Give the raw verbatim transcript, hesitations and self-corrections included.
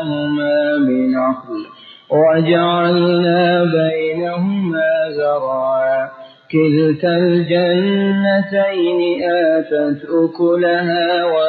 هما بنخل وجعلنا بينهما زرعا كلتا الجنتين آتت أكلها